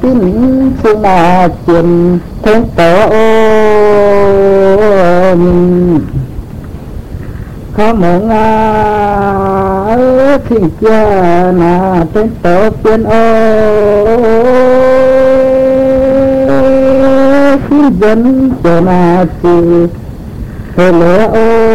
tin phương là chuyện thông tổ khó mong thiên kia là trên tổ tiên xin dân cho là chỉ lỡ